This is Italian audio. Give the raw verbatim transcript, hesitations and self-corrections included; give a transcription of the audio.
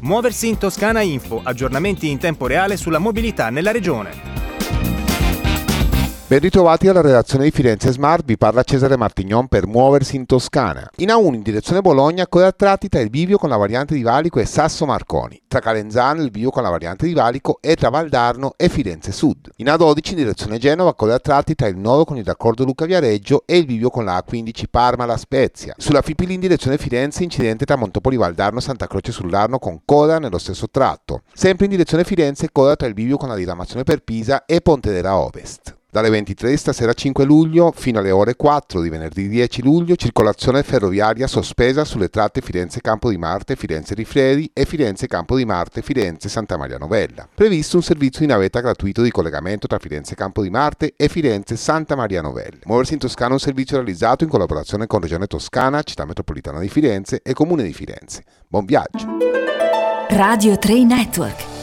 Muoversi in Toscana Info, aggiornamenti in tempo reale sulla mobilità nella regione. Ben ritrovati alla redazione di Firenze Smart, vi parla Cesare Martignon per Muoversi in Toscana. In A uno in direzione Bologna, coda a tratti tra il bivio con la variante di Valico e Sasso Marconi, tra Calenzano il bivio con la variante di Valico e tra Valdarno e Firenze Sud. In A dodici in direzione Genova, coda a tratti tra il nodo con il raccordo Lucca Viareggio e il bivio con la A quindici Parma La Spezia. Sulla Fipili in direzione Firenze, incidente tra Montopoli Valdarno e Santa Croce sull'Arno con coda nello stesso tratto. Sempre in direzione Firenze, coda tra il bivio con la diramazione per Pisa e Pontedera Ovest. Dalle ventitré stasera cinque luglio fino alle ore quattro di venerdì dieci luglio, circolazione ferroviaria sospesa sulle tratte Firenze Campo di Marte, Firenze Rifredi e Firenze Campo di Marte, Firenze Santa Maria Novella. Previsto un servizio di navetta gratuito di collegamento tra Firenze Campo di Marte e Firenze Santa Maria Novella. Muoversi in Toscana è un servizio realizzato in collaborazione con Regione Toscana, Città Metropolitana di Firenze e Comune di Firenze. Buon viaggio! Radio tre Network.